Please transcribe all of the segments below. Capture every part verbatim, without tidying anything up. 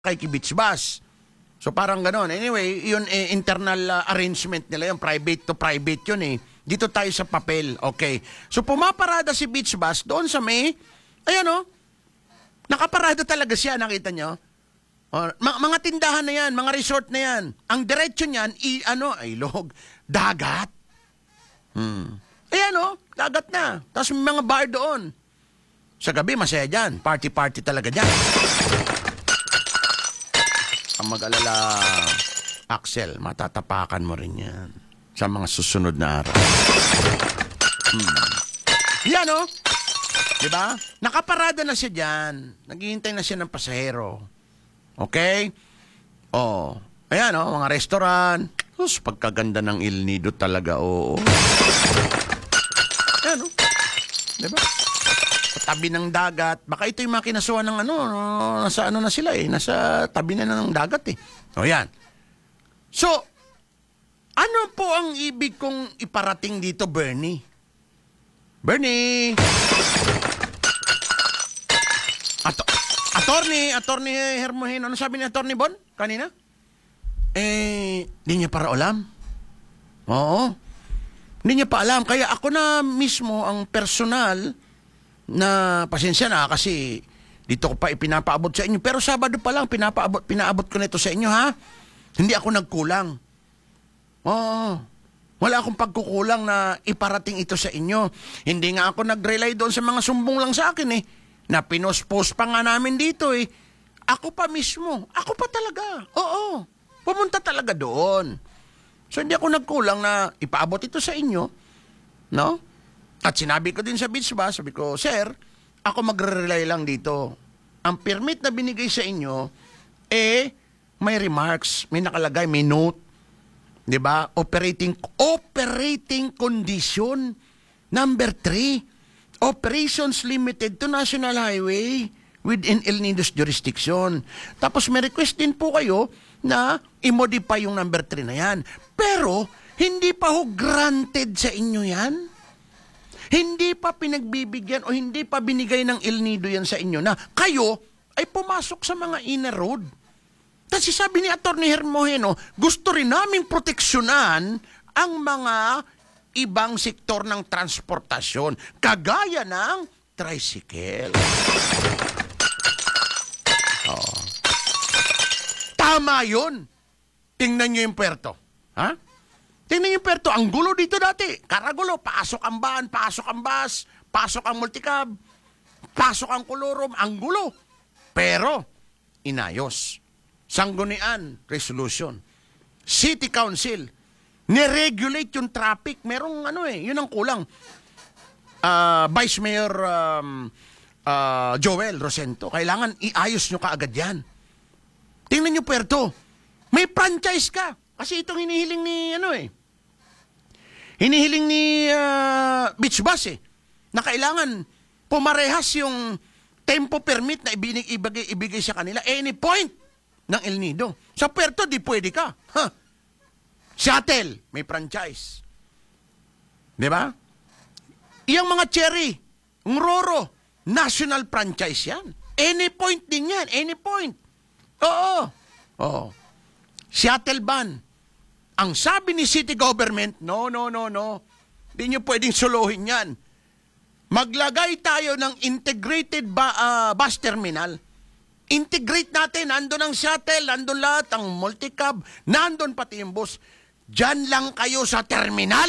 kay Beach Bus. So parang gano'n. Anyway, yun eh, internal uh, arrangement nila yun. Private to private yun eh. Dito tayo sa papel. Okay. So pumaparada si Beach Bus doon sa may, ayan o, nakaparada talaga siya, nakita nyo? O, ma- mga tindahan na yan, mga resort na yan. Ang diretsyo niyan, i- ano, ay log, dagat. Hmm. Ayan o, dagat na. Tapos may mga bar doon. Sa gabi, masaya dyan. Party-party talaga dyan. Ang mag-alala, Axel, matatapakan mo rin yan sa mga susunod na araw. Hmm. Yan o. Diba? Nakaparada na siya dyan. Naghihintay na siya ng pasahero. Okay? Oh. Ayan o, mga restaurant. Sus, pagkaganda ng Il Nido talaga, oo. Ayan o. Diba? Tabi ng dagat. Baka ito yung mga kinasuhan ng ano, nasa ano na sila eh, nasa tabi na ng dagat eh. O yan. So, ano po ang ibig kong iparating dito, Bernie? Bernie! Ato attorney, attorney Hermohino, ano sabi ni attorney Bon kanina? Eh, di niya para alam. Oo. Hindi niya pa alam. Kaya ako na mismo ang personal na pasensya na kasi dito ko pa ipinapaabot sa inyo. Pero Sabado pa lang, pinapaabot, pinaabot ko na ito sa inyo, ha? Hindi ako nagkulang. Oo. Wala akong pagkukulang na iparating ito sa inyo. Hindi nga ako nag-rely doon sa mga sumbong lang sa akin, eh. Na pinost-post pa nga namin dito, eh. Ako pa mismo. Ako pa talaga. Oo. Pumunta talaga doon. So, hindi ako nagkulang na ipaabot ito sa inyo. No? At sinabi ko din sa Beach Bus, sabi ko, Sir, ako magre-rely lang dito. Ang permit na binigay sa inyo, eh, may remarks, may nakalagay, may note. Diba? Operating, operating condition. Number three, operations limited to National Highway within El Nido's jurisdiction. Tapos may request din po kayo na i-modify yung number three na yan. Pero, hindi pa ho granted sa inyo yan. Hindi pa pinagbibigyan o hindi pa binigay ng El Nido yan sa inyo na kayo ay pumasok sa mga inner road. Kasi sabi ni Atty. Hermohino, gusto rin naming proteksyonan ang mga ibang sektor ng transportasyon, kagaya ng tricycle. Oh. Tama yun. Tingnan nyo yung puerto. Ha? Tingnan niyo Puerto, ang gulo dito dati. Karagulo, pasok ang van, pasok ang bus, pasok ang multicab, pasok ang kolorom, ang gulo. Pero, inayos. Sanggunian, resolution. City Council, niregulate yung traffic. Merong ano eh, yun ang kulang. Uh, Vice Mayor um, uh, Joel Rosento, kailangan iayos nyo kaagad yan. Tingnan niyo Puerto, may franchise ka. Kasi itong hinihiling ni ano eh, hinihiling ni uh, Beach Bus eh, na kailangan pumarehas yung tempo permit na ibig, ibigay, ibigay sa kanila any point ng El Nido. Sa Puerto, di pwede ka. Huh. Shuttle, may franchise. Di ba? Iyang mga Cherry, Ngororo, national franchise yan. Any point din yan, any point. Oo. Oo. Shuttle ban. Ang sabi ni city government, no, no, no, no. Hindi nyo pwedeng suluhin yan. Maglagay tayo ng integrated ba, uh, bus terminal. Integrate natin. Nandun ang shuttle, nandun lahat, ang multicab, nandun pati yung bus. Diyan lang kayo sa terminal.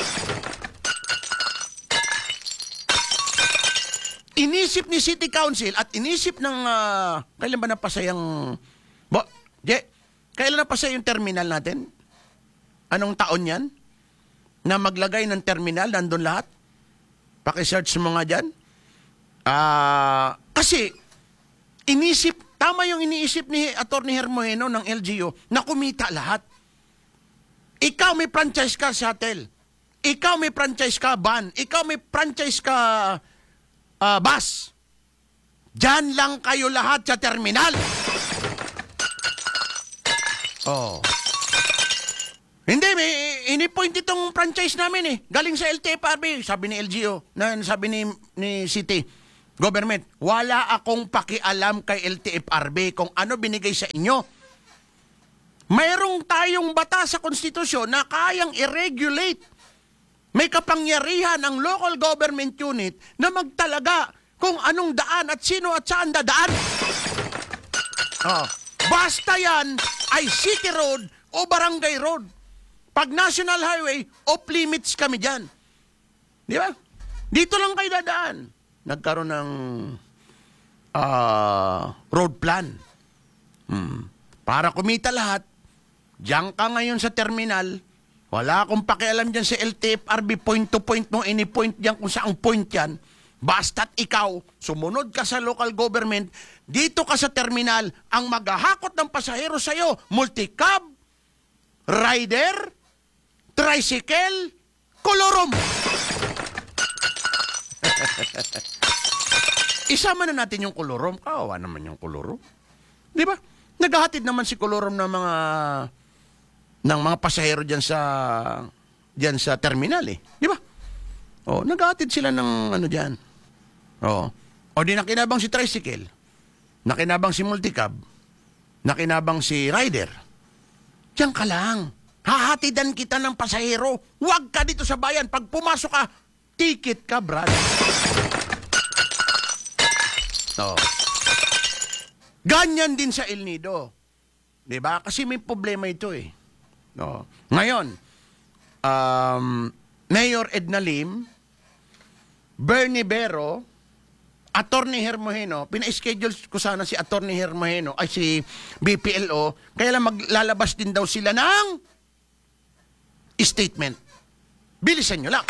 Inisip ni City Council at inisip ng, uh, kailan ba napasayang, bo, je, kailan napasay yung terminal natin? Anong taon yan? Na maglagay ng terminal, nandun lahat? Pakisearch mo nga dyan. Ah, kasi, inisip, tama yung iniisip ni Atty. Hermohino ng L G U na kumita lahat. Ikaw may franchise ka, shuttle. Ikaw may franchise ka, van. Ikaw may franchise ka, uh, bus. Diyan lang kayo lahat sa terminal. Oh. Hindi, may ini-point itong franchise namin eh. Galing sa L T F R B, sabi ni L G O, na sabi ni, ni City. government, wala akong pakialam kay L T F R B kung ano binigay sa inyo. Mayroong tayong batas sa konstitusyon na kayang i-regulate. May kapangyarihan ang local government unit na magtalaga kung anong daan at sino at saan dadaan. Oh. Basta yan ay city road o barangay road. Pag national highway, off limits kami dyan. Di ba? Dito lang kayo dadaan. Nagkaroon ng uh, road plan. Hmm. Para kumita lahat, diyan ka ngayon sa terminal, wala akong pakialam dyan sa L T F R B, point to point no, any point dyan kung saang point yan. Basta't ikaw, sumunod ka sa local government, dito ka sa terminal, ang maghahakot ng pasahero sa'yo, multicab, rider, tricycle, kolorom. Isama na natin yung kolorom. Kawawa naman yung kolorom. Di ba? Naghahatid naman si kolorom ng mga ng mga pasahero diyan sa diyan sa terminal eh. Di ba? Oh, naghahatid sila ng ano diyan. Oh. O di nakinabang si tricycle. Nakinabang si multicab. Nakinabang si rider. Diyan ka lang. Hahatidan kita ng pasahero. Huwag ka dito sa bayan. Pag pumasok ka, ticket ka, brad. Oh. Ganyan din sa El Nido. 'Di ba? Kasi may problema ito eh. No. Ngayon, um, Mayor Edna Lim, Bernie Bero, Attorney Hermoheno, pina-schedule ko sana si Attorney Hermoheno, ay si B P L O, kaya lang maglalabas din daw sila ng statement. Bilisan nyo lang.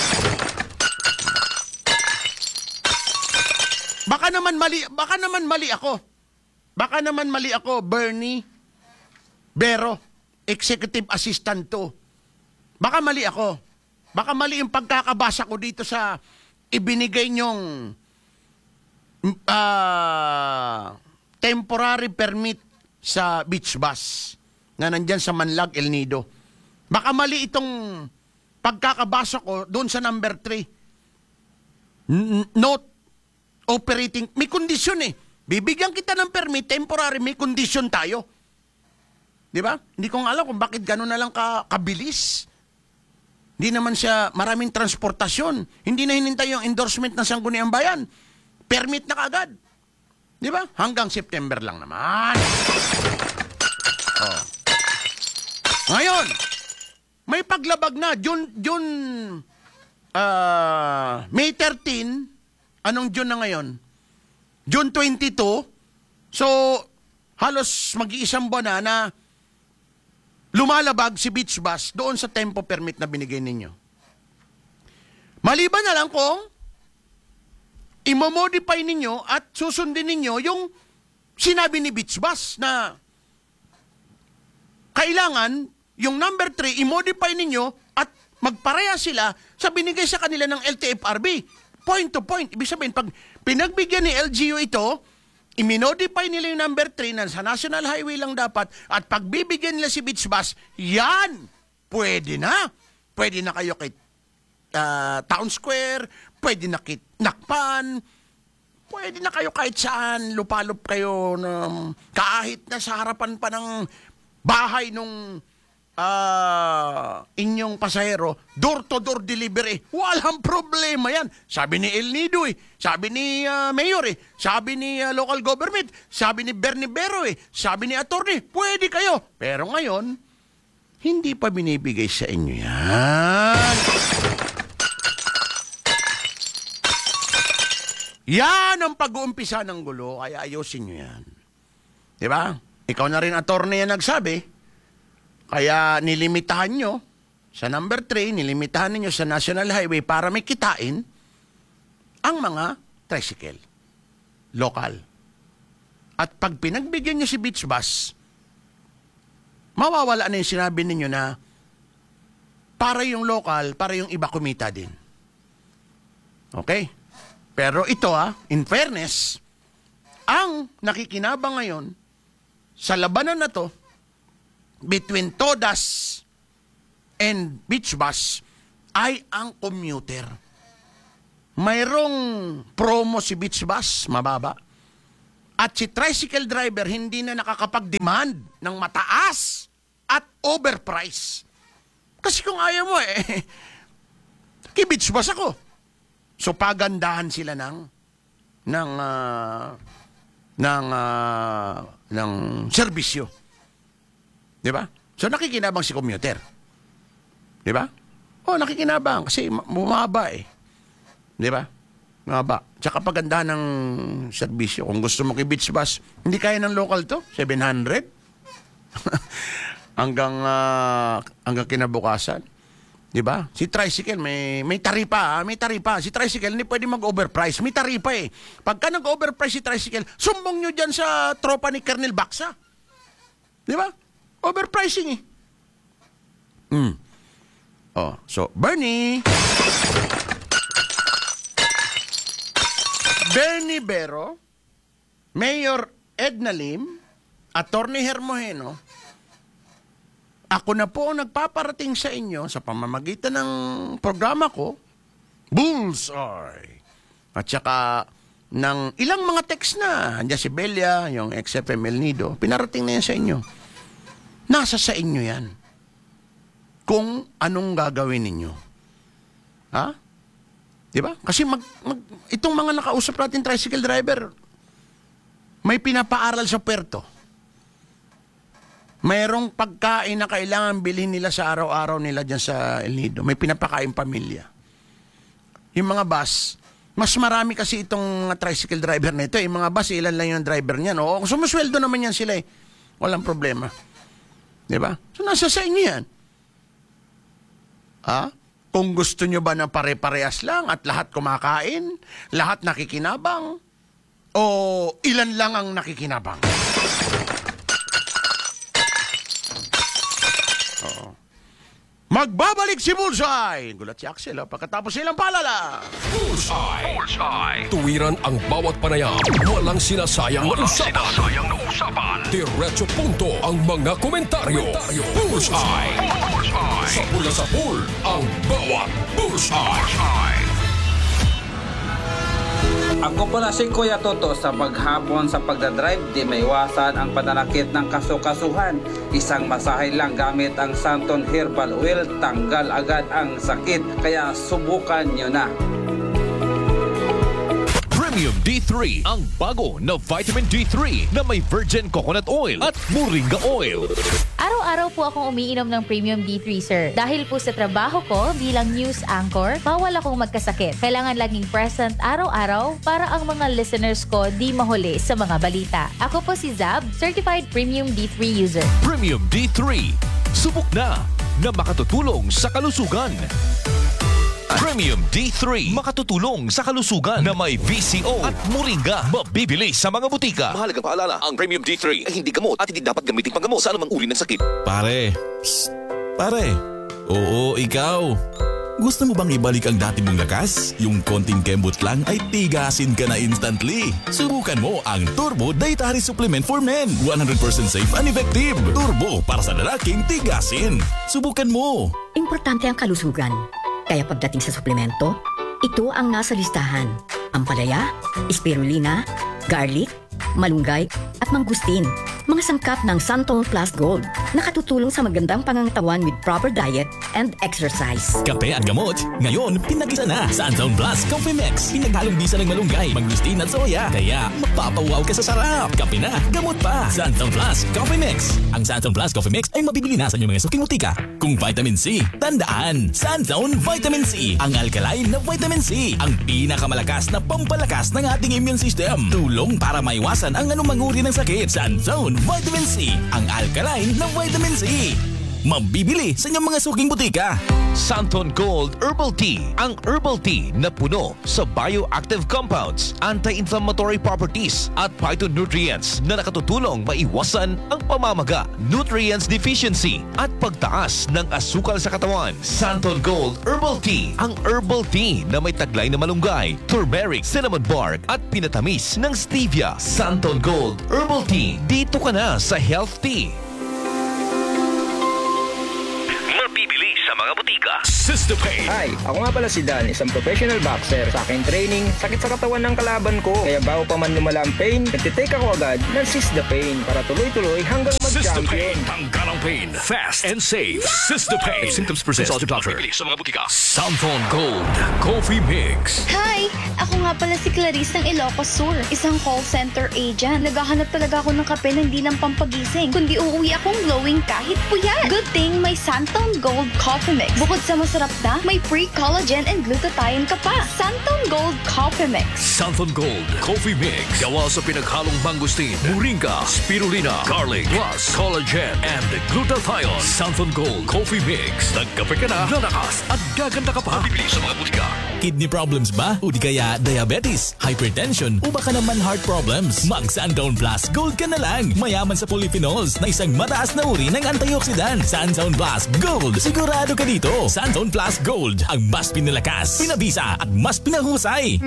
Baka naman mali, baka naman mali ako. Baka naman mali ako, Bernie Bero, Executive Assistant to. Baka mali ako. Baka mali yung pagkakabasa ko dito sa ibinigay nyong uh, temporary permit sa beach bus na nandyan sa Manlag, El Nido. Baka mali itong pagkakabasa ko doon sa number three. Note operating, may kondisyon eh. Bibigyan kita ng permit, temporary, may kondisyon tayo. Di ba? Hindi ko alam kung bakit gano'n na lang ka, kabilis. Hindi naman siya maraming transportasyon. Hindi na hinintay yung endorsement ng Sangguniang Bayan. Permit na kaagad. Di ba? Hanggang September lang naman. Oh. Ngayon, may paglabag na. June, June, uh, May thirteen, anong June na ngayon? June twenty-two, so halos mag-iisang buwan na na lumalabag si beach bus doon sa tempo permit na binigay ninyo. Maliban na lang kung imomodify ninyo at susundin ninyo yung sinabi ni beach bus na kailangan yung number three, imodify ninyo at magpareha sila sa binigay sa kanila ng L T F R B. Point to point. Ibig sabihin, pag pinagbigyan ni L G U ito, iminodify nila yung number three na sa National Highway lang dapat at pagbibigyan nila si beach bus, yan! Pwede na. Pwede na kayo kay uh, Town Square, pwede na kay Nakpan, pwede na kayo kahit saan, lupalop kayo ng, kahit na sa harapan pa ng bahay nung Uh, inyong pasahero, door-to-door delivery. Walang problema yan. Sabi ni El Nido eh. Sabi ni uh, Mayor eh. Sabi ni uh, local government. Sabi ni Bernie Bero eh. Sabi ni Attorney. Pwede kayo. Pero ngayon, hindi pa binibigay sa inyo yan. Yan ang pag-uumpisa ng gulo. Kaya ayusin nyo yan. Diba? Ikaw na rin, Attorney, yan nagsabi. Kaya nilimitahan nyo sa number three, nilimitahan ninyo sa National Highway para may kitain ang mga tricycle, local. At pag pinagbigyan nyo si beach bus, mawawala na yung sinabi ninyo na para yung local, para yung iba kumita din. Okay? Pero ito ah, in fairness, ang nakikinabang ngayon sa labanan na to, between mayroong promo si Beach Bus, mababa. At si tricycle driver hindi na nakakapag-demand ng mataas at overprice. Kasi kung ayaw mo eh, ki-Beach Bus ako. So pagandahan sila ng ng uh, ng uh, ng serbisyo. 'Di ba? So nakikinabang si commuter. 'Di ba? Oh, nakikinabang kasi bumaba eh. 'Di ba? Bumaba. Tsaka paganda ng serbisyo. Kung gusto mo kay Beach Bus, hindi kaya ng local to, seven hundred. hanggang uh, hanggang kinabukasan. 'Di ba? Si tricycle may may taripa, ha? May taripa. Si tricycle hindi pwede mag-overprice. May taripa eh. Pagka nag-overprice si tricycle, sumbong nyo diyan sa tropa ni Colonel Baksa. 'Di ba? Overpricing eh. Mm. Oh, so Bernie Bernie Bero, Mayor Edna Lim, Attorney Hermojeno, ako na po ang nagpaparating sa inyo sa pamamagitan ng programa ko, Bullseye. At saka ng ilang mga text na, andiyan si Belia, yung X F M El Nido, pinarating na yan sa inyo. Nasa sa inyo yan. Kung anong gagawin ninyo. Ha? Diba? Kasi mag, mag, itong mga nakausap natin tricycle driver, may pinapaaral sa puerto. Mayroong pagkain na kailangan bilhin nila sa araw-araw nila dyan sa El Nido. May pinapakain pamilya. Yung mga bus, mas marami kasi itong tricycle driver na ito. Yung mga bus, ilan lang yung driver niyan. O, sumusweldo naman yan sila eh. Walang problema. Diba? So, nasa sa inyo yan. Ha? Kung gusto nyo ba na pare-parehas lang at lahat kumakain, lahat nakikinabang, o ilan lang ang nakikinabang? Oo. Magbabalik si Bullseye! Gulat si Axel, oh, pagkatapos silang palala. Bullseye! Bullseye! Tuwiran ang bawat panayam. Walang sinasayang na usapan. Walang sinasayang na usapan. Diretso punto ang mga komentaryo. komentaryo. Bullseye! Bullseye! Sa pula sa pool, ang bawat Bullseye! Ako pala si Kuya Toto. Sa paghapon sa pagdadrive, di maiwasan ang pananakit ng kasukasuhan. Isang masahe lang gamit ang Santon Herbal Oil, tanggal agad ang sakit. Kaya subukan nyo na. Premium D three, ang bago na vitamin D three na may virgin coconut oil at moringa oil. Araw-araw po akong umiinom ng Premium D three, sir. Dahil po sa trabaho ko bilang news anchor, bawal akong magkasakit. Kailangan laging present araw-araw para ang mga listeners ko di mahuli sa mga balita. Ako po si Zab, Certified Premium D three user. Premium D three, subok na na makatutulong sa kalusugan. Premium D three, makatutulong sa kalusugan na may V C O at moringa. Mabibili sa mga butika. Mahalagang paalala, ang Premium D three ay hindi gamot at hindi dapat gamitin panggamot sa anumang uri ng sakit. Pare, psst, pare. Oo, ikaw. Gusto mo bang ibalik ang dati mong lakas? Yung konting kembot lang ay tigasin ka na instantly. Subukan mo ang Turbo Dietary Supplement for Men. one hundred percent safe and effective. Turbo para sa lalaking tigasin. Subukan mo. Importante ang kalusugan. Kaya pagdating sa suplemento, ito ang nasa listahan. Ampalaya, spirulina, garlic, malunggay at mangustin. Mga sangkap ng Santon Plus Gold. Nakatutulong sa magandang pangangatawan with proper diet and exercise. Kape at gamot. Ngayon, pinag-isa na. Santon Plus Coffee Mix. Pinaghalong bisa ng malunggay, mangustin at soya. Kaya mapapawaw ka sa sarap. Kape na, gamot pa. Santon Plus Coffee Mix. Ang Santon Plus Coffee Mix ay mabibili na sa inyong mga suking mutika. Kung vitamin C, tandaan. Santon Vitamin C. Ang alkaline na vitamin C. Ang pinakamalakas na pampalakas ng ating immune system. Tulong para maiwasan ang anumang uri ng sakit. Santon Vitamin C. Ang alkaline na vitamin C. Mabibili sa inyong mga suking butika. Santon Gold Herbal Tea, ang herbal tea na puno sa bioactive compounds, anti-inflammatory properties at phytonutrients na nakatutulong maiwasan ang pamamaga, nutrients deficiency at pagtaas ng asukal sa katawan. Santon Gold Herbal Tea, ang herbal tea na may taglay na malunggay, turmeric, cinnamon bark at pinatamis ng stevia. Santon Gold Herbal Tea, dito ka na sa Health Tea. Mabibili sa mga butika. Sizzle Sistapain. Hi, ako nga pala si Dan, isang professional boxer. Sa aking training, sakit sa katawan ng kalaban ko. Kaya bago pa man lumala ang pain, nagtitake ako agad ng Sistapain para tuloy-tuloy hanggang mag-champion. Sistapain. Tanggal ang pain. Fast and safe. Sistapain. If symptoms persist, consult your doctor. Sa mga butika. Santon Gold Coffee Mix. Hi! Ako nga pala si Clarice ng Ilocos Sur, isang call center agent. Naghahanap talaga ako ng kape na hindi lang pampagising, kundi uuwi akong glowing kahit puyat. Good thing may Santon Gold Coffee Mix. Bukod sa masarap na, may pre-collagen and glutathione ka pa. Santon Gold Coffee Mix. Santon Gold Coffee Mix. Gawa sa pinaghalong mangustin, moringa, spirulina, garlic, plus collagen and glutathione. Santon Gold Coffee Mix. Nagkape ka na, lalakas at gaganda ka pa. Bibili sa mga butika. Kidney problems ba? O di kaya diabetes, hypertension, o baka naman heart problems? Mag Santon Plus Gold ka na lang. Mayaman sa polyphenols na isang mataas na uri ng antioxidant. Santon Plus Gold. Sigurado ka dito. Santon Plus Gold. Ang mas pinalakas, pinabisa at mas pinahusay.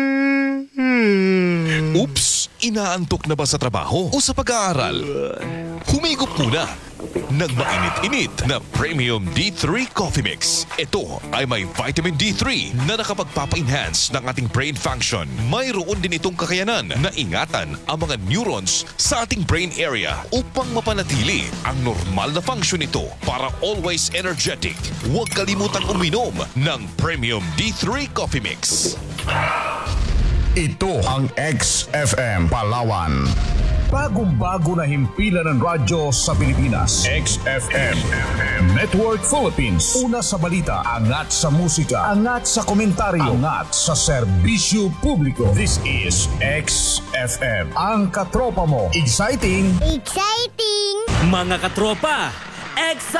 Oops! Inaantok na ba sa trabaho o sa pag-aaral? Humigop muna ng mainit-init na Premium D three Coffee Mix. Ito ay may vitamin D three na nakapagpapa-enhance ng ating brain function. Mayroon din itong kakayanan na ingatan ang mga neurons sa ating brain area upang mapanatili ang normal na function nito para always energetic. Huwag kalimutang uminom ng Premium D three Coffee Mix. Ito ang X F M Palawan. Bagong-bago na himpilan ng radyo sa Pilipinas. X F M Network Philippines. Una sa balita, angat sa musika, angat sa komentaryo, angat sa serbisyo publiko. This is X F M. Ang katropa mo. Exciting! Exciting! Mga katropa, X